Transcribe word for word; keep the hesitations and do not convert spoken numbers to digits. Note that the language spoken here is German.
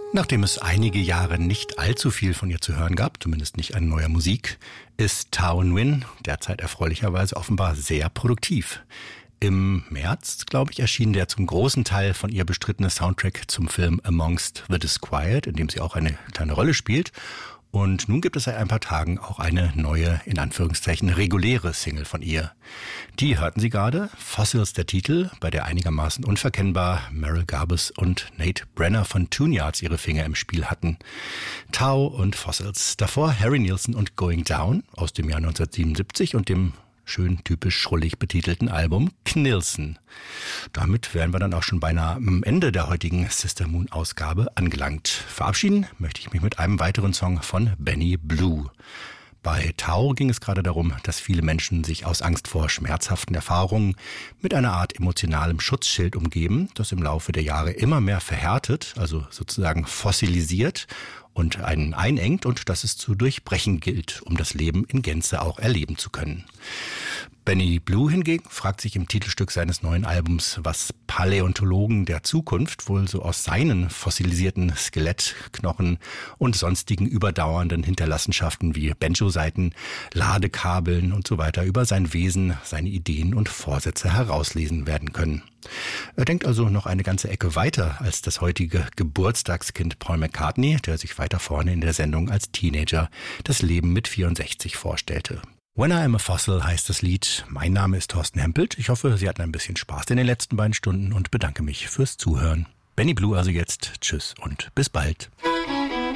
Nachdem es einige Jahre nicht allzu viel von ihr zu hören gab, zumindest nicht an neuer Musik, ist Thao Nguyen derzeit erfreulicherweise offenbar sehr produktiv. Im März, glaube ich, erschien der zum großen Teil von ihr bestrittene Soundtrack zum Film Amongst the Disquiet, in dem sie auch eine kleine Rolle spielt. Und nun gibt es seit ein paar Tagen auch eine neue, in Anführungszeichen, reguläre Single von ihr. Die hörten Sie gerade, Fossils der Titel, bei der einigermaßen unverkennbar Merrill Garbus und Nate Brenner von Tune Yards ihre Finger im Spiel hatten. Thao und Fossils. Davor Harry Nilsson und Going Down aus dem Jahr neunzehnhundertsiebenundsiebzig und dem schön typisch schrullig betitelten Album Knilsen. Damit wären wir dann auch schon beinahe am Ende der heutigen Sister Moon Ausgabe angelangt. Verabschieden möchte ich mich mit einem weiteren Song von Benny Blue. Bei Thao ging es gerade darum, dass viele Menschen sich aus Angst vor schmerzhaften Erfahrungen mit einer Art emotionalem Schutzschild umgeben, das im Laufe der Jahre immer mehr verhärtet, also sozusagen fossilisiert und einen einengt und das es zu durchbrechen gilt, um das Leben in Gänze auch erleben zu können. Benny Blue hingegen fragt sich im Titelstück seines neuen Albums, was Paläontologen der Zukunft wohl so aus seinen fossilisierten Skelettknochen und sonstigen überdauernden Hinterlassenschaften wie Banjo-Saiten, Ladekabeln und so weiter über sein Wesen, seine Ideen und Vorsätze herauslesen werden können. Er denkt also noch eine ganze Ecke weiter als das heutige Geburtstagskind Paul McCartney, der sich weiter vorne in der Sendung als Teenager das Leben mit vierundsechzig vorstellte. When I Am a Fossil heißt das Lied. Mein Name ist Thorsten Hempelt. Ich hoffe, Sie hatten ein bisschen Spaß in den letzten beiden Stunden und bedanke mich fürs Zuhören. Benny Blue also jetzt. Tschüss und bis bald.